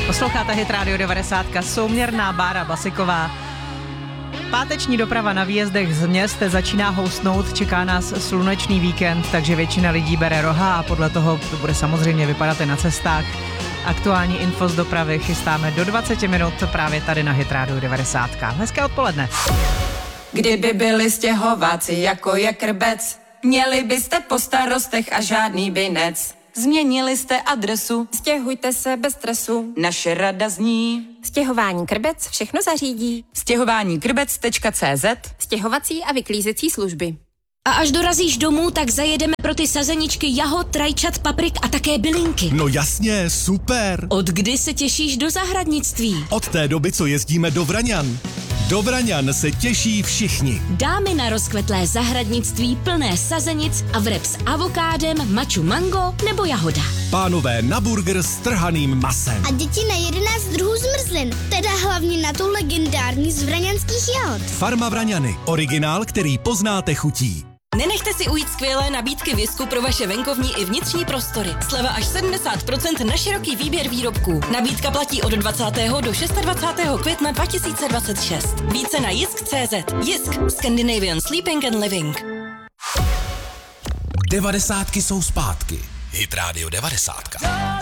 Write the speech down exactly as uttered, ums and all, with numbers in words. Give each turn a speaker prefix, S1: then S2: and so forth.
S1: Posloucháte Hit Radio devadesát, souměrná Bára Basiková. Páteční doprava na výjezdech z měst začíná houstnout, čeká nás slunečný víkend, takže většina lidí bere roha a podle toho to bude samozřejmě vypadat i na cestách. Aktuální info z dopravy chystáme do dvacet minut právě tady na Hit Radio devadesát. Hezké odpoledne.
S2: Kdyby byli stěhováci jako je krbec, měli byste po starostech a žádný binec. Změnili jste adresu,
S3: stěhujte se bez stresu.
S2: Naše rada zní:
S3: Stěhování Krbec všechno zařídí.
S2: stěhování krbec tečka cé zet.
S3: Stěhovací a vyklízecí služby.
S4: A až dorazíš domů, tak zajedeme pro ty sazeničky jahod, rajčat, paprik a také bylinky.
S5: No jasně, super.
S4: Od kdy se těšíš do zahradnictví?
S5: Od té doby, co jezdíme do Vraňan. Do Vraňan se těší všichni.
S4: Dámy na rozkvetlé zahradnictví plné sazenic a vreb s avokádem, maču mango nebo jahoda.
S5: Pánové na burger s trhaným masem.
S6: A děti na jedenáct druhů zmrzlin, teda hlavně na tu legendární z vraňanských jahod.
S5: Farma Vraňany, originál, který poznáte chutí.
S7: Nenechte si ujít skvělé nabídky v Jisku pro vaše venkovní i vnitřní prostory. Sleva až sedmdesát procent na široký výběr výrobků. Nabídka platí od dvacátého do dvacátého šestého května dva tisíce dvacet šest. Více na jisk tečka cé zet. Jisk. Scandinavian Sleeping and Living.
S8: Devadesátky jsou zpátky. Hit Radio devadesát.